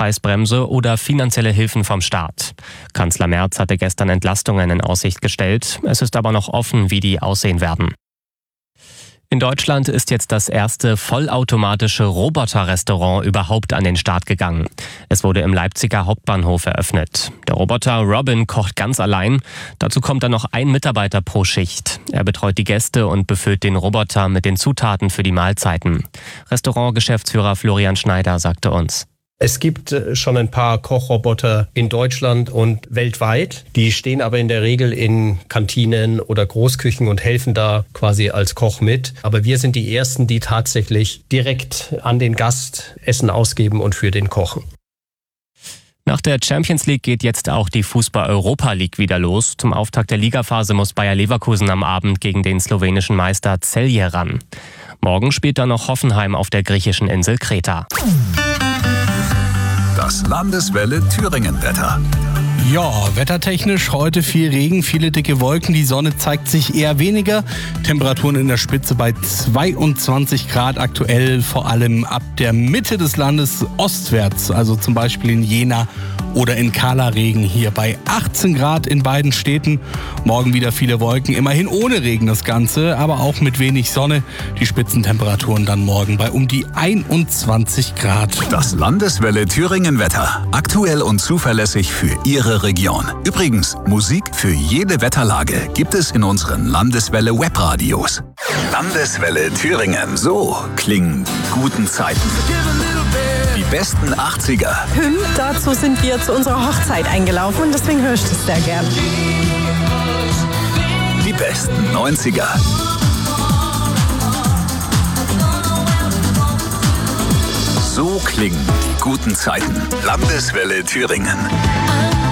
Gaspreisbremse oder finanzielle Hilfen vom Staat. Kanzler Merz hatte gestern Entlastungen in Aussicht gestellt. Es ist aber noch offen, wie die aussehen werden. In Deutschland ist jetzt das erste vollautomatische Roboter-Restaurant überhaupt an den Start gegangen. Es wurde im Leipziger Hauptbahnhof eröffnet. Der Roboter Robin kocht ganz allein. Dazu kommt dann noch ein Mitarbeiter pro Schicht. Er betreut die Gäste und befüllt den Roboter mit den Zutaten für die Mahlzeiten. Restaurantgeschäftsführer Florian Schneider sagte uns: Es gibt schon ein paar Kochroboter in Deutschland und weltweit. Die stehen aber in der Regel in Kantinen oder Großküchen und helfen da quasi als Koch mit. Aber wir sind die Ersten, die tatsächlich direkt an den Gast Essen ausgeben und für den kochen. Nach der Champions League geht jetzt auch die Fußball-Europa League wieder los. Zum Auftakt der Ligaphase muss Bayer Leverkusen am Abend gegen den slowenischen Meister Celje ran. Morgen spielt dann noch Hoffenheim auf der griechischen Insel Kreta. Das Landeswelle Thüringen-Wetter. Ja, wettertechnisch heute viel Regen, viele dicke Wolken, die Sonne zeigt sich eher weniger. Temperaturen in der Spitze bei 22 Grad aktuell, vor allem ab der Mitte des Landes ostwärts, also zum Beispiel in Jena oder in Kahler-Regen hier bei 18 Grad in beiden Städten. Morgen wieder viele Wolken, immerhin ohne Regen das Ganze, aber auch mit wenig Sonne. Die Spitzentemperaturen dann morgen bei um die 21 Grad. Das Landeswelle Thüringen-Wetter. Aktuell und zuverlässig für Ihre Region. Übrigens, Musik für jede Wetterlage gibt es in unseren Landeswelle Webradios. Landeswelle Thüringen. So klingen die guten Zeiten. Die besten 80er. Dazu sind wir zu unserer Hochzeit eingelaufen und deswegen höre ich das sehr gern. Die besten 90er. So klingen die guten Zeiten. Landeswelle Thüringen.